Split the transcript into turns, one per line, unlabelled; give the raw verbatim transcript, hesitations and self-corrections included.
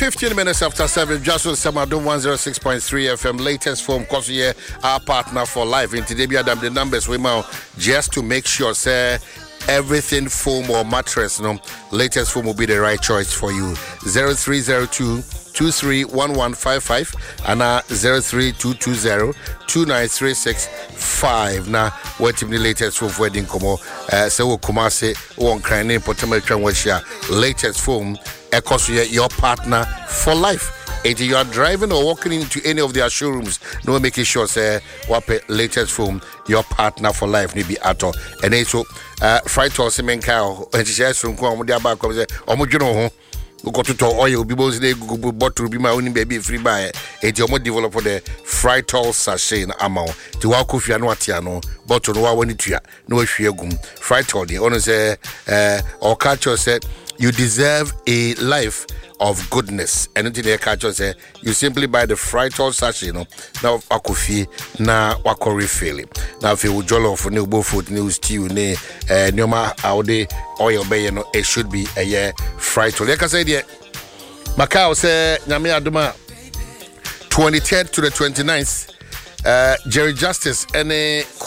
fifteen minutes after seven, just on Samadon one oh six point three F M, latest form, because here our partner for life. In today, we have the numbers we now just to make sure, say, everything foam or mattress, no, latest foam will be the right choice for you. zero three zero two two three one one five five and uh, zero three two two zero two nine three six five. Now, what in the latest foam wedding como? Uh, so we come say one crying in Potomac watch your latest foam. Because your partner for life. If you are driving or walking into any of their showrooms, no making sure say what latest foam your partner for life need be at all. And also uh fright or cement cow and she says from Kwam dia back come say omo dweno ho go to oil be both dey go bottle be my own baby free buy it you develop the fright all sachet na amount ti wa kofi anu atia no bottle no wa woni tua no wa hwie gum fright all dey ono say uh or catch say you deserve a life of goodness. Anything they catch us say you simply buy the fried all sachet, you know. Now akofi na wako refill. Now if you jollof for new both food, new stew, ne uh nyoma aude oil bay, you know, it should be a year fried all. Like I said, yeah. Macau say nyame aduma twenty-third to the twenty-ninth. Uh, Jerry Justice any